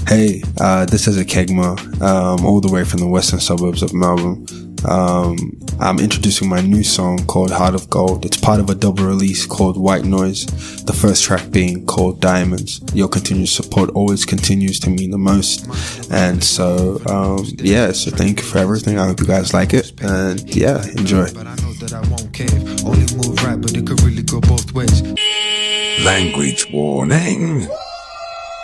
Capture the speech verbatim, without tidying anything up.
Hey, uh, this is a Kegma, um, all the way from the western suburbs of Melbourne. Um, I'm introducing my new song called Heart of Gold. It's part of a double release called White Noise, the first track being called Diamonds. Your continued support always continues to mean the most. And so, um, yeah, so thank you for everything. I hope you guys like it. And yeah, enjoy. Language warning.